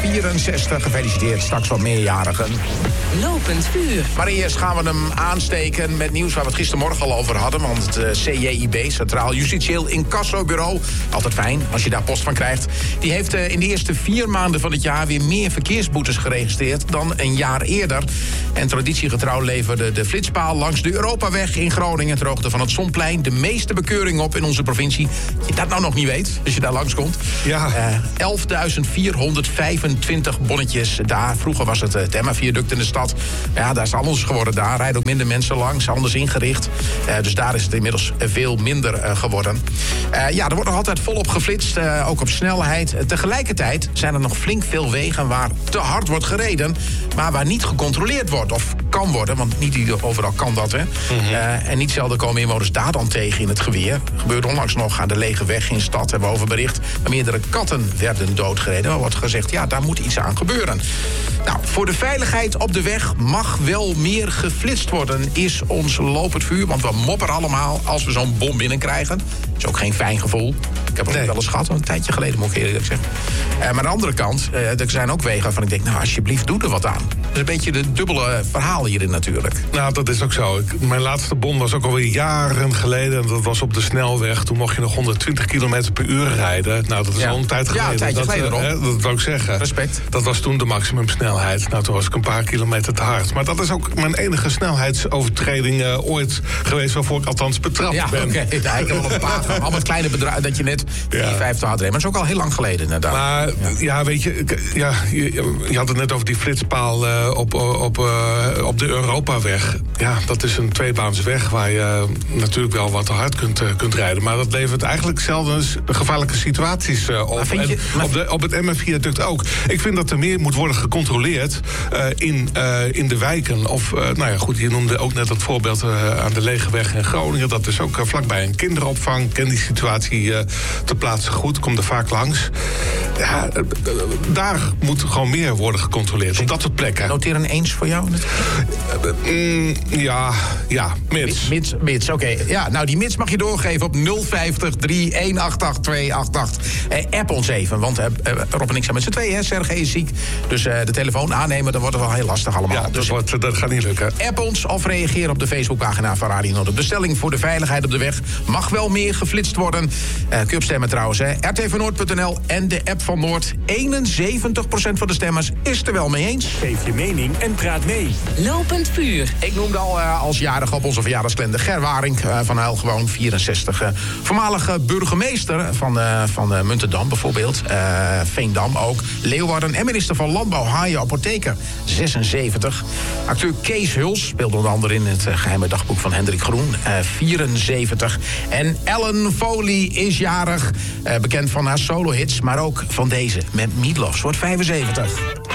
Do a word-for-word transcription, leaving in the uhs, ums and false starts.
vierenzestig. Gefeliciteerd, straks wat meerjarigen. Lopend vuur. Maar eerst gaan we hem aansteken met nieuws waar we het gistermorgen al over hadden. Want het uh, C J I B, Centraal Justitieel Incassobureau, altijd fijn als je daar post van krijgt, die heeft uh, in de eerste vier maanden van het jaar weer meer verkeersboetes geregistreerd dan een jaar eerder. En traditiegetrouw leverde de flitspaal langs de Europaweg in Groningen, ter hoogte van het Zonplein, de meeste bekeuringen op in onze provincie. Je dat nou nog niet weet, als je daar langskomt. Ja. Uh, elfduizend vierhonderdvijfentwintig bonnetjes daar. Vroeger was het uh, het Emma-viaduct in de stad. Ja, daar is het anders geworden. Daar rijden ook minder mensen langs, anders ingericht. Uh, dus daar is het inmiddels veel minder uh, geworden. Uh, ja, er wordt nog altijd volop geflitst, uh, ook op snelheid. Uh, tegelijkertijd zijn er nog flink veel wegen waar te hard wordt gereden, maar waar niet gecontroleerd wordt of kan worden, want niet overal kan dat, hè. Mm-hmm. Uh, en niet zelden komen inwoners daar dan tegen in het geweer. Gebeurde onlangs nog aan de lege weg in de stad, hebben we over bericht. Maar meerdere katten werden doodgereden. Er wordt gezegd, ja, daar moet iets aan gebeuren. Nou, voor de veiligheid op de weg mag wel meer geflitst worden, is ons lopend vuur. Want we mopperen allemaal als we zo'n bom binnenkrijgen. Dat is ook geen fijn gevoel. Ik heb het nee. wel eens gehad, een tijdje geleden, moet ik eerlijk zeggen. Uh, maar aan de andere kant, uh, er zijn ook wegen waarvan ik denk, nou, alsjeblieft, doe er wat aan. Dat is een beetje de dubbele verhaal hierin natuurlijk. Nou, dat is ook zo. Ik, mijn laatste bon was ook alweer jaren geleden. En dat was op de snelweg. Toen mocht je nog honderdtwintig kilometer per uur rijden. Nou, dat is ja. al een tijd geleden. Ja, een tijdje dat, geleden, uh, hè, dat wil ik zeggen. Respect. Dat was toen de maximumsnelheid. Nou, toen was ik een paar kilometer te hard. Maar dat is ook mijn enige snelheidsovertreding uh, ooit geweest, waarvoor ik althans betrapt ja, ben. Ja, oké. Okay. Ik heb wel een paar. Allemaal het kleine bedrag dat je net ja. vijf te hard reed. Maar dat is ook al heel lang geleden, inderdaad. Maar ja, ja weet je, ja, je, je had het net over die flitspaal uh, op, op, uh, op de Europaweg. Ja, dat is een tweebaansweg waar je uh, natuurlijk wel wat te hard kunt, uh, kunt rijden. Maar dat levert eigenlijk zelden gevaarlijke situaties uh, op. Je, en maar... op, de, op het Emma-viaduct ook. Ik vind dat er meer moet worden gecontroleerd uh, in, uh, in de wijken. Of, uh, nou ja, goed, je noemde ook net het voorbeeld uh, aan de lege weg in Groningen. Dat is ook uh, vlakbij een kinderopvang. Ik ken die situatie uh, ter plaatse goed. Kom er vaak langs. Ja, uh, uh, daar moet gewoon meer worden gecontroleerd. Op dat soort plekken. Noteer een eens voor jou? Uh, mm, ja, ja, mits. Mits, mits, oké. Okay. Ja, nou, die mits mag je doorgeven op nul vijftig drie een acht acht twee acht acht. Eh, app ons even, want uh, Rob en ik zijn met z'n tweeën, hè. Sergej is ziek. Dus uh, de telefoon aannemen, dat wordt wel heel lastig allemaal. Ja, dat, dus wordt, dat gaat niet lukken. App ons of reageer op de Facebookpagina van Radio Noord. De bestelling voor de veiligheid op de weg mag wel meer geflitst worden. Uh, kun je op stemmen trouwens, hè. r t v noord punt n l en de app van Noord. eenenzeventig procent van de stemmers is er wel mee eens. Geef je mening en praat mee. Lopend vuur. Ik noemde al uh, als jarige op onze verjaardagskalender Ger Waring uh, van Huil gewoon vierenzestig. Uh, voormalige burgemeester van, uh, van uh, Muntendam bijvoorbeeld. Uh, Veendam ook. Leeuwarden en minister van Landbouw Haaien Apotheker zesenzeventig. Acteur Kees Huls speelde onder andere in het uh, geheime dagboek van Hendrik Groen. Uh, vierenzeventig. En Ellen Foley is jarig. Uh, bekend van haar solo-hits, maar ook van deze met Meatloaf. Wordt vijfenzeventig.